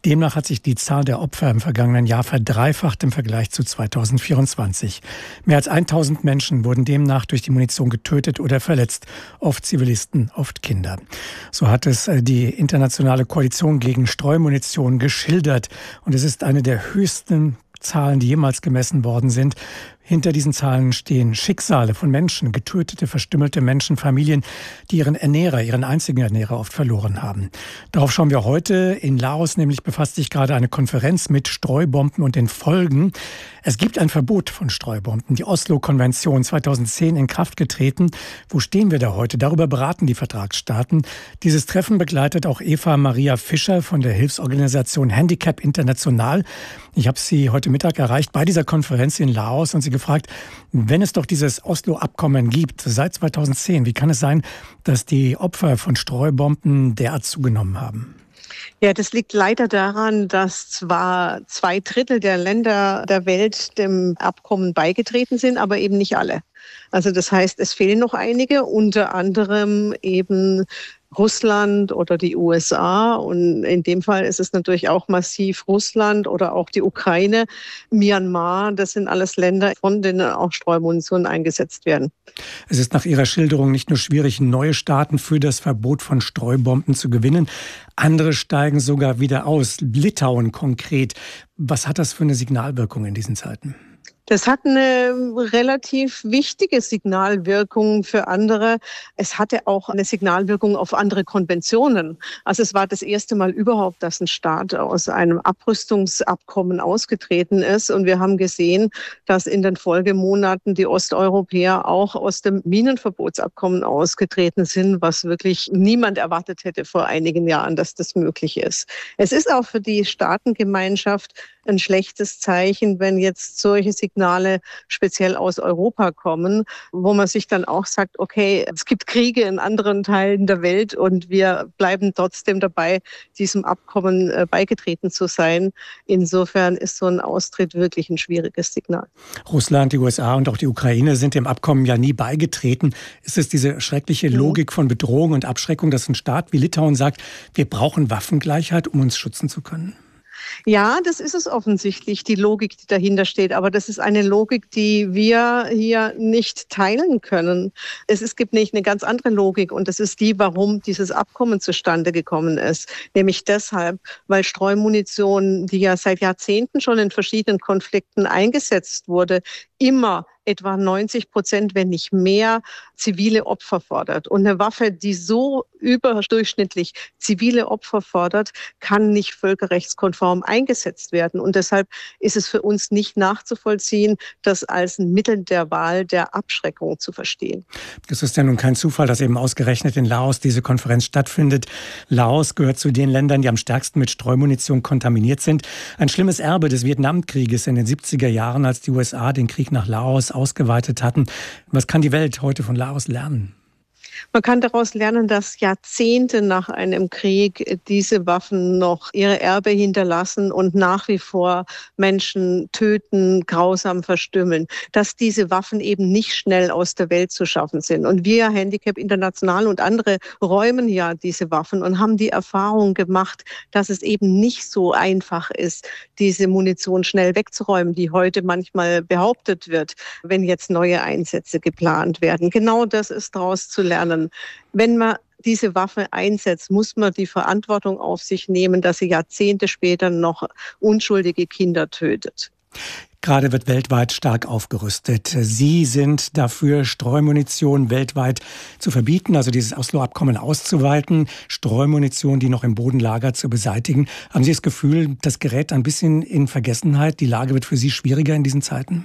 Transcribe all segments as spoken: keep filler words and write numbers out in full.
Demnach hat sich die Zahl der Opfer im vergangenen Jahr verdreifacht im Vergleich zu zweitausendvierundzwanzig. Mehr als tausend Menschen wurden demnach durch die Munition getötet oder verletzt, oft Zivilisten, oft Kinder. So hat es die internationale Koalition gegen Streumunition geschildert. Und es ist eine der höchsten Zahlen, die jemals gemessen worden sind. Hinter diesen Zahlen stehen Schicksale von Menschen, getötete, verstümmelte Menschen, Familien, die ihren Ernährer, ihren einzigen Ernährer oft verloren haben. Darauf schauen wir heute. In Laos nämlich befasst sich gerade eine Konferenz mit Streubomben und den Folgen. Es gibt ein Verbot von Streubomben. Die Oslo-Konvention zweitausendzehn in Kraft getreten. Wo stehen wir da heute? Darüber beraten die Vertragsstaaten. Dieses Treffen begleitet auch Eva Maria Fischer von der Hilfsorganisation Handicap International. Ich habe sie heute Mittag erreicht bei dieser Konferenz in Laos und sie gefragt, wenn es doch dieses Oslo-Abkommen gibt seit zweitausendzehn, wie kann es sein, dass die Opfer von Streubomben derart zugenommen haben? Ja, das liegt leider daran, dass zwar zwei Drittel der Länder der Welt dem Abkommen beigetreten sind, aber eben nicht alle. Also das heißt, es fehlen noch einige, unter anderem eben Russland oder die U S A. Und in dem Fall ist es natürlich auch massiv Russland oder auch die Ukraine, Myanmar. Das sind alles Länder, von denen auch Streumunition eingesetzt werden. Es ist nach Ihrer Schilderung nicht nur schwierig, neue Staaten für das Verbot von Streubomben zu gewinnen. Andere steigen sogar wieder aus. Litauen konkret. Was hat das für eine Signalwirkung in diesen Zeiten? Das hat eine relativ wichtige Signalwirkung für andere. Es hatte auch eine Signalwirkung auf andere Konventionen. Also es war das erste Mal überhaupt, dass ein Staat aus einem Abrüstungsabkommen ausgetreten ist. Und wir haben gesehen, dass in den Folgemonaten die Osteuropäer auch aus dem Minenverbotsabkommen ausgetreten sind, was wirklich niemand erwartet hätte vor einigen Jahren, dass das möglich ist. Es ist auch für die Staatengemeinschaft ein schlechtes Zeichen, wenn jetzt solche Signale speziell aus Europa kommen, wo man sich dann auch sagt, okay, es gibt Kriege in anderen Teilen der Welt und wir bleiben trotzdem dabei, diesem Abkommen beigetreten zu sein. Insofern ist so ein Austritt wirklich ein schwieriges Signal. Russland, die U S A und auch die Ukraine sind dem Abkommen ja nie beigetreten. Ist es diese schreckliche Logik von Bedrohung und Abschreckung, dass ein Staat wie Litauen sagt, wir brauchen Waffengleichheit, um uns schützen zu können? Ja, das ist es offensichtlich, die Logik, die dahinter steht. Aber das ist eine Logik, die wir hier nicht teilen können. Es, es gibt nicht eine ganz andere Logik und das ist die, warum dieses Abkommen zustande gekommen ist. Nämlich deshalb, weil Streumunition, die ja seit Jahrzehnten schon in verschiedenen Konflikten eingesetzt wurde, immer etwa neunzig Prozent, wenn nicht mehr, zivile Opfer fordert. Und eine Waffe, die so überdurchschnittlich zivile Opfer fordert, kann nicht völkerrechtskonform eingesetzt werden. Und deshalb ist es für uns nicht nachzuvollziehen, das als ein Mittel der Wahl der Abschreckung zu verstehen. Es ist ja nun kein Zufall, dass eben ausgerechnet in Laos diese Konferenz stattfindet. Laos gehört zu den Ländern, die am stärksten mit Streumunition kontaminiert sind. Ein schlimmes Erbe des Vietnamkrieges in den siebziger Jahren, als die U S A den Krieg nach Laos ausgeweitet hatten. Was kann die Welt heute von Laos lernen? Man kann daraus lernen, dass Jahrzehnte nach einem Krieg diese Waffen noch ihre Erbe hinterlassen und nach wie vor Menschen töten, grausam verstümmeln. Dass diese Waffen eben nicht schnell aus der Welt zu schaffen sind. Und wir, Handicap International und andere, räumen ja diese Waffen und haben die Erfahrung gemacht, dass es eben nicht so einfach ist, diese Munition schnell wegzuräumen, die heute manchmal behauptet wird, wenn jetzt neue Einsätze geplant werden. Genau das ist daraus zu lernen. Wenn man diese Waffe einsetzt, muss man die Verantwortung auf sich nehmen, dass sie Jahrzehnte später noch unschuldige Kinder tötet. Gerade wird weltweit stark aufgerüstet. Sie sind dafür, Streumunition weltweit zu verbieten, also dieses Oslo-Abkommen auszuweiten, Streumunition, die noch im Boden lagert, zu beseitigen. Haben Sie das Gefühl, das gerät ein bisschen in Vergessenheit? Die Lage wird für Sie schwieriger in diesen Zeiten?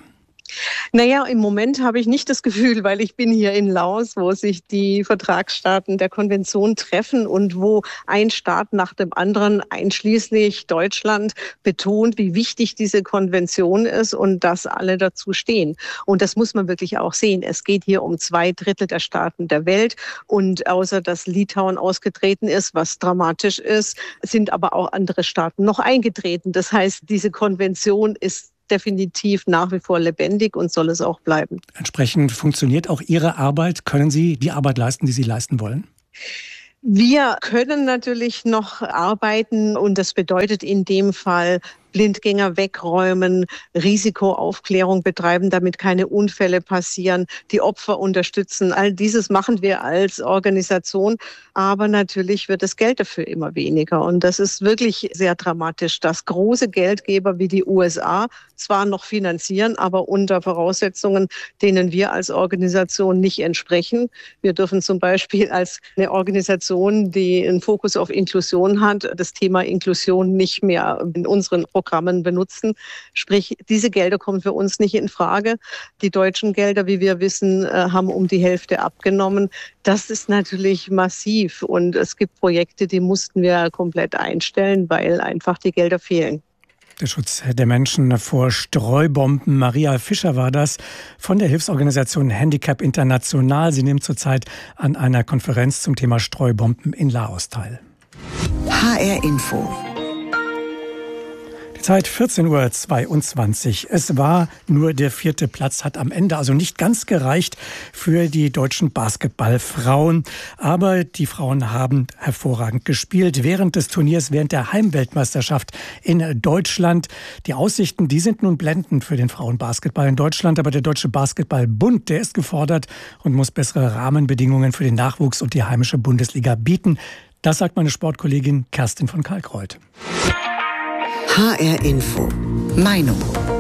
Naja, im Moment habe ich nicht das Gefühl, weil ich bin hier in Laos, wo sich die Vertragsstaaten der Konvention treffen und wo ein Staat nach dem anderen, einschließlich Deutschland, betont, wie wichtig diese Konvention ist und dass alle dazu stehen. Und das muss man wirklich auch sehen. Es geht hier um zwei Drittel der Staaten der Welt und außer dass Litauen ausgetreten ist, was dramatisch ist, sind aber auch andere Staaten noch eingetreten. Das heißt, diese Konvention ist definitiv nach wie vor lebendig und soll es auch bleiben. Entsprechend funktioniert auch Ihre Arbeit. Können Sie die Arbeit leisten, die Sie leisten wollen? Wir können natürlich noch arbeiten und das bedeutet in dem Fall Blindgänger wegräumen, Risikoaufklärung betreiben, damit keine Unfälle passieren, die Opfer unterstützen. All dieses machen wir als Organisation, aber natürlich wird das Geld dafür immer weniger. Und das ist wirklich sehr dramatisch, dass große Geldgeber wie die U S A zwar noch finanzieren, aber unter Voraussetzungen, denen wir als Organisation nicht entsprechen. Wir dürfen zum Beispiel als eine Organisation, die einen Fokus auf Inklusion hat, das Thema Inklusion nicht mehr in unseren Programmen benutzen. Sprich, diese Gelder kommen für uns nicht in Frage. Die deutschen Gelder, wie wir wissen, haben um die Hälfte abgenommen. Das ist natürlich massiv und es gibt Projekte, die mussten wir komplett einstellen, weil einfach die Gelder fehlen. Der Schutz der Menschen vor Streubomben. Maria Fischer war das von der Hilfsorganisation Handicap International. Sie nimmt zurzeit an einer Konferenz zum Thema Streubomben in Laos teil. H R Info. Zeit vierzehn Uhr zweiundzwanzig. Es war nur der vierte Platz, hat am Ende also nicht ganz gereicht für die deutschen Basketballfrauen. Aber die Frauen haben hervorragend gespielt während des Turniers, während der Heimweltmeisterschaft in Deutschland. Die Aussichten, die sind nun blendend für den Frauenbasketball in Deutschland. Aber der Deutsche Basketballbund, der ist gefordert und muss bessere Rahmenbedingungen für den Nachwuchs und die heimische Bundesliga bieten. Das sagt meine Sportkollegin Kerstin von Kalkreuth. H R Info. Meinung.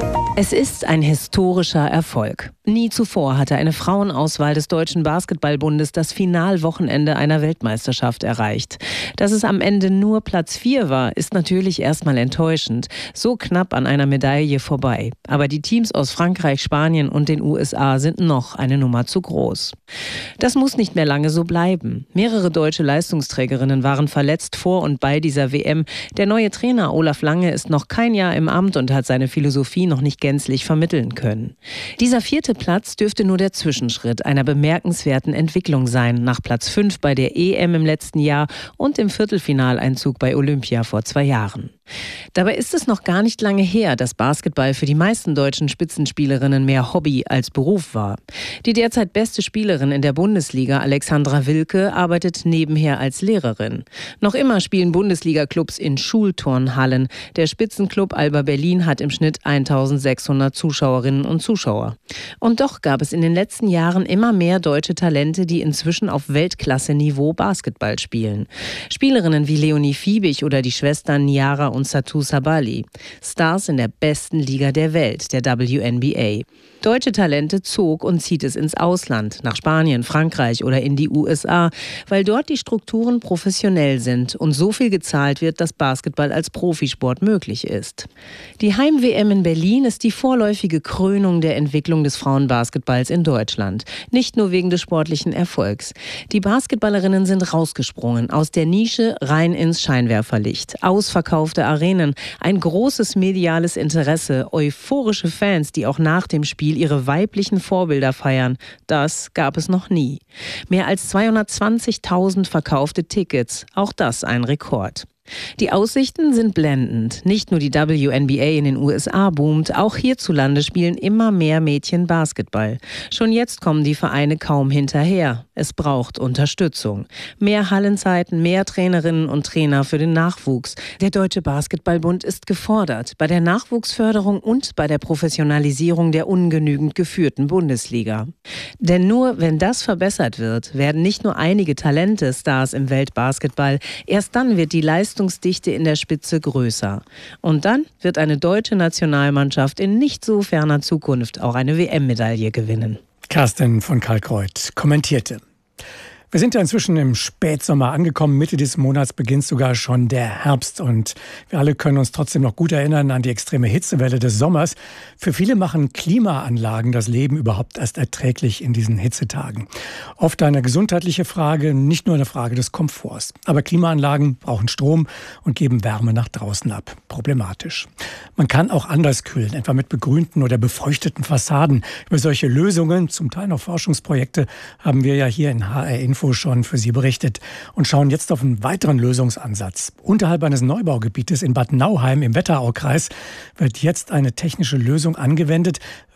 Es ist ein historischer Erfolg. Nie zuvor hatte eine Frauenauswahl des Deutschen Basketballbundes das Finalwochenende einer Weltmeisterschaft erreicht. Dass es am Ende nur Platz vier war, ist natürlich erstmal enttäuschend. So knapp an einer Medaille vorbei. Aber die Teams aus Frankreich, Spanien und den U S A sind noch eine Nummer zu groß. Das muss nicht mehr lange so bleiben. Mehrere deutsche Leistungsträgerinnen waren verletzt vor und bei dieser W M. Der neue Trainer Olaf Lange ist noch kein Jahr im Amt und hat seine Philosophie noch nicht gänzlich vermitteln können. Dieser vierte Platz dürfte nur der Zwischenschritt einer bemerkenswerten Entwicklung sein, nach Platz fünf bei der E M im letzten Jahr und dem Viertelfinaleinzug bei Olympia vor zwei Jahren. Dabei ist es noch gar nicht lange her, dass Basketball für die meisten deutschen Spitzenspielerinnen mehr Hobby als Beruf war. Die derzeit beste Spielerin in der Bundesliga, Alexandra Wilke, arbeitet nebenher als Lehrerin. Noch immer spielen Bundesliga-Clubs in Schulturnhallen. Der Spitzenclub Alba Berlin hat im Schnitt eintausendsechshundert Zuschauerinnen und Zuschauer. Und doch gab es in den letzten Jahren immer mehr deutsche Talente, die inzwischen auf Weltklasse-Niveau Basketball spielen. Spielerinnen wie Leonie Fiebig oder die Schwestern Niara und Satou Sabali. Stars in der besten Liga der Welt, der W N B A. Deutsche Talente zog und zieht es ins Ausland, nach Spanien, Frankreich oder in die U S A, weil dort die Strukturen professionell sind und so viel gezahlt wird, dass Basketball als Profisport möglich ist. Die Heim-W M in Berlin ist die vorläufige Krönung der Entwicklung des Frauenbasketballs in Deutschland. Nicht nur wegen des sportlichen Erfolgs. Die Basketballerinnen sind rausgesprungen, aus der Nische rein ins Scheinwerferlicht. Ausverkaufte Arenen, ein großes mediales Interesse, euphorische Fans, die auch nach dem Spiel ihre weiblichen Vorbilder feiern. Das gab es noch nie. Mehr als zweihundertzwanzigtausend verkaufte Tickets, auch das ein Rekord. Die Aussichten sind blendend. Nicht nur die W N B A in den U S A boomt, auch hierzulande spielen immer mehr Mädchen Basketball. Schon jetzt kommen die Vereine kaum hinterher. Es braucht Unterstützung. Mehr Hallenzeiten, mehr Trainerinnen und Trainer für den Nachwuchs. Der Deutsche Basketballbund ist gefordert bei der Nachwuchsförderung und bei der Professionalisierung der ungenügend geführten Bundesliga. Denn nur wenn das verbessert wird, werden nicht nur einige Talente Stars im Weltbasketball, erst dann wird die Leistungsdichte in der Spitze größer. Und dann wird eine deutsche Nationalmannschaft in nicht so ferner Zukunft auch eine W M-Medaille gewinnen. Kerstin von Kalkreuth kommentierte. Wir sind ja inzwischen im Spätsommer angekommen. Mitte dieses Monats beginnt sogar schon der Herbst. Und wir alle können uns trotzdem noch gut erinnern an die extreme Hitzewelle des Sommers. Für viele machen Klimaanlagen das Leben überhaupt erst erträglich in diesen Hitzetagen. Oft eine gesundheitliche Frage, nicht nur eine Frage des Komforts. Aber Klimaanlagen brauchen Strom und geben Wärme nach draußen ab. Problematisch. Man kann auch anders kühlen, etwa mit begrünten oder befeuchteten Fassaden. Über solche Lösungen, zum Teil noch Forschungsprojekte, haben wir ja hier in H R Info schon für Sie berichtet und schauen jetzt auf einen weiteren Lösungsansatz. Unterhalb eines Neubaugebietes in Bad Nauheim im Wetteraukreis wird jetzt eine technische Lösung angewendet,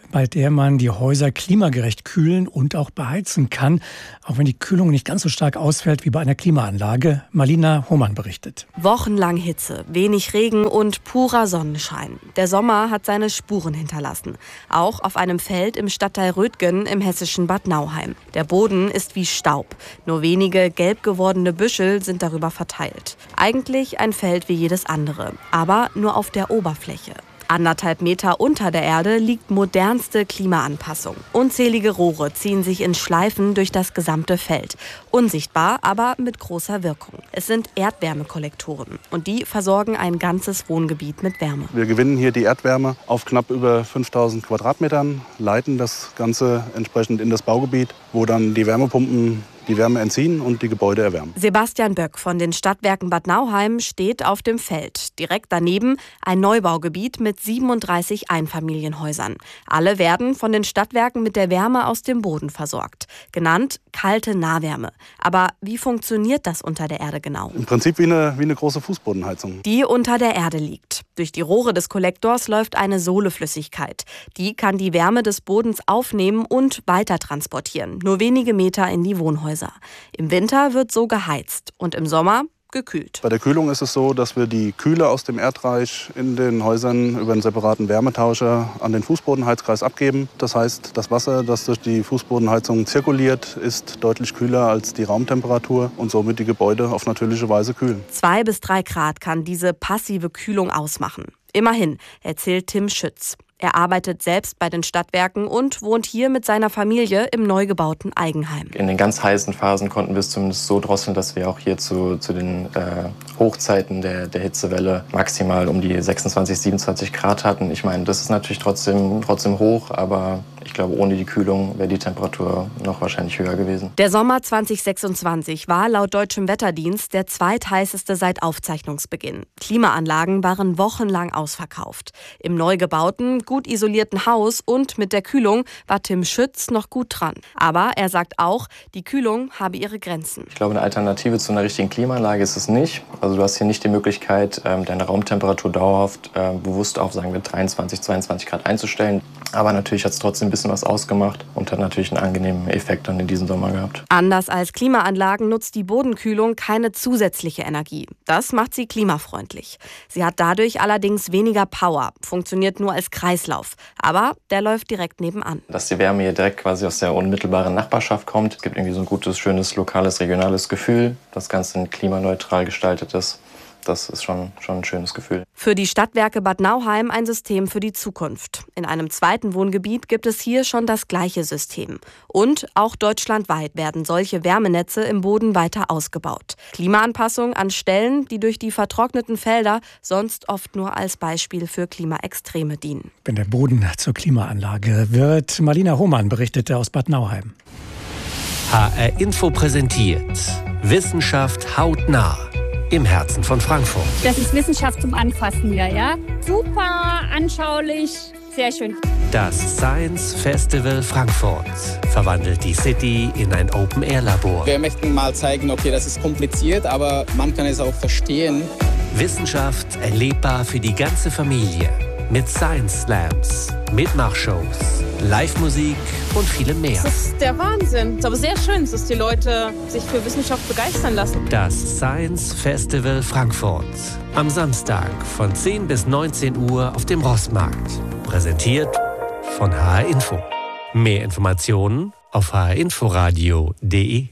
bei der man die Häuser klimagerecht kühlen und auch beheizen kann, auch wenn die Kühlung nicht ganz so stark ausfällt wie bei einer Klimaanlage. Marlina Hohmann berichtet. Wochenlang Hitze, wenig Regen und purer Sonnenschein. Der Sommer hat seine Spuren hinterlassen. Auch auf einem Feld im Stadtteil Rötgen im hessischen Bad Nauheim. Der Boden ist wie Staub. Nur wenige gelb gewordene Büschel sind darüber verteilt. Eigentlich ein Feld wie jedes andere, aber nur auf der Oberfläche. Anderthalb Meter unter der Erde liegt modernste Klimaanpassung. Unzählige Rohre ziehen sich in Schleifen durch das gesamte Feld. Unsichtbar, aber mit großer Wirkung. Es sind Erdwärmekollektoren und die versorgen ein ganzes Wohngebiet mit Wärme. Wir gewinnen hier die Erdwärme auf knapp über fünftausend Quadratmetern, leiten das Ganze entsprechend in das Baugebiet, wo dann die Wärmepumpen die Wärme entziehen und die Gebäude erwärmen. Sebastian Böck von den Stadtwerken Bad Nauheim steht auf dem Feld. Direkt daneben ein Neubaugebiet mit siebenunddreißig Einfamilienhäusern. Alle werden von den Stadtwerken mit der Wärme aus dem Boden versorgt. Genannt kalte Nahwärme. Aber wie funktioniert das unter der Erde genau? Im Prinzip wie eine, wie eine große Fußbodenheizung. Die unter der Erde liegt. Durch die Rohre des Kollektors läuft eine Sohleflüssigkeit. Die kann die Wärme des Bodens aufnehmen und weiter transportieren. Nur wenige Meter in die Wohnhäuser. Im Winter wird so geheizt und im Sommer gekühlt. Bei der Kühlung ist es so, dass wir die Kühle aus dem Erdreich in den Häusern über einen separaten Wärmetauscher an den Fußbodenheizkreis abgeben. Das heißt, das Wasser, das durch die Fußbodenheizung zirkuliert, ist deutlich kühler als die Raumtemperatur und somit die Gebäude auf natürliche Weise kühlen. Zwei bis drei Grad kann diese passive Kühlung ausmachen. Immerhin, erzählt Tim Schütz. Er arbeitet selbst bei den Stadtwerken und wohnt hier mit seiner Familie im neu gebauten Eigenheim. In den ganz heißen Phasen konnten wir es zumindest so drosseln, dass wir auch hier zu, zu den äh, Hochzeiten der, der Hitzewelle maximal um die sechsundzwanzig, siebenundzwanzig Grad hatten. Ich meine, das ist natürlich trotzdem, trotzdem hoch, aber ich glaube, ohne die Kühlung wäre die Temperatur noch wahrscheinlich höher gewesen. Der Sommer zwanzig sechsundzwanzig war laut deutschem Wetterdienst der zweitheißeste seit Aufzeichnungsbeginn. Klimaanlagen waren wochenlang ausverkauft. Im neu gebauten, gut isolierten Haus und mit der Kühlung war Tim Schütz noch gut dran. Aber er sagt auch, die Kühlung habe ihre Grenzen. Ich glaube, eine Alternative zu einer richtigen Klimaanlage ist es nicht. Also du hast hier nicht die Möglichkeit, deine Raumtemperatur dauerhaft bewusst auf, sagen wir, dreiundzwanzig, zweiundzwanzig Grad einzustellen. Aber natürlich hat es trotzdem ein bisschen was ausgemacht und hat natürlich einen angenehmen Effekt dann in diesem Sommer gehabt. Anders als Klimaanlagen nutzt die Bodenkühlung keine zusätzliche Energie. Das macht sie klimafreundlich. Sie hat dadurch allerdings weniger Power, funktioniert nur als Kreislauf. Aber der läuft direkt nebenan. Dass die Wärme hier direkt quasi aus der unmittelbaren Nachbarschaft kommt. Es gibt irgendwie so ein gutes, schönes, lokales, regionales Gefühl. Das Ganze klimaneutral gestaltet ist. Das ist schon, schon ein schönes Gefühl. Für die Stadtwerke Bad Nauheim ein System für die Zukunft. In einem zweiten Wohngebiet gibt es hier schon das gleiche System. Und auch deutschlandweit werden solche Wärmenetze im Boden weiter ausgebaut. Klimaanpassung an Stellen, die durch die vertrockneten Felder sonst oft nur als Beispiel für Klimaextreme dienen. Wenn der Boden zur Klimaanlage wird, Marlina Hohmann berichtete aus Bad Nauheim. H R Info präsentiert Wissenschaft hautnah. Im Herzen von Frankfurt. Das ist Wissenschaft zum Anfassen hier, ja? Super, anschaulich, sehr schön. Das Science Festival Frankfurt verwandelt die City in ein Open-Air-Labor. Wir möchten mal zeigen, okay, das ist kompliziert, aber man kann es auch verstehen. Wissenschaft erlebbar für die ganze Familie. Mit Science Slams, Mitmachshows, Live-Musik und vielem mehr. Das ist der Wahnsinn. Es ist aber sehr schön, dass die Leute sich für Wissenschaft begeistern lassen. Das Science Festival Frankfurt. Am Samstag von zehn bis neunzehn Uhr auf dem Rossmarkt. Präsentiert von H R Info. Mehr Informationen auf h r inforadio punkt d e.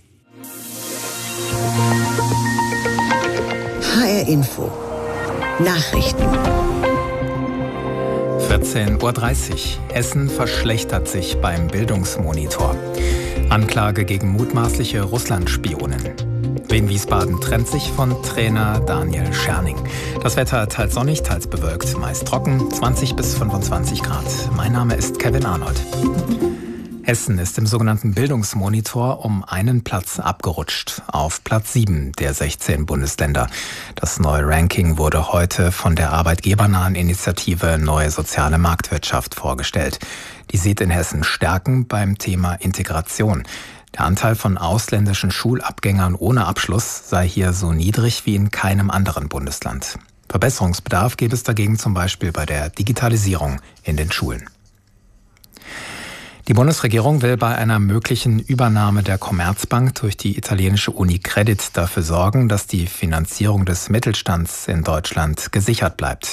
H R Info. Nachrichten. vierzehn Uhr dreißig. Hessen verschlechtert sich beim Bildungsmonitor. Anklage gegen mutmaßliche Russlandspionen. Wien Wiesbaden trennt sich von Trainer Daniel Scherning. Das Wetter teils sonnig, teils bewölkt, meist trocken, zwanzig bis fünfundzwanzig Grad. Mein Name ist Kevin Arnold. Hessen ist im sogenannten Bildungsmonitor um einen Platz abgerutscht, auf Platz sieben der sechzehn Bundesländer. Das neue Ranking wurde heute von der arbeitgebernahen Initiative Neue Soziale Marktwirtschaft vorgestellt. Die sieht in Hessen Stärken beim Thema Integration. Der Anteil von ausländischen Schulabgängern ohne Abschluss sei hier so niedrig wie in keinem anderen Bundesland. Verbesserungsbedarf gäbe es dagegen zum Beispiel bei der Digitalisierung in den Schulen. Die Bundesregierung will bei einer möglichen Übernahme der Commerzbank durch die italienische Unicredit dafür sorgen, dass die Finanzierung des Mittelstands in Deutschland gesichert bleibt.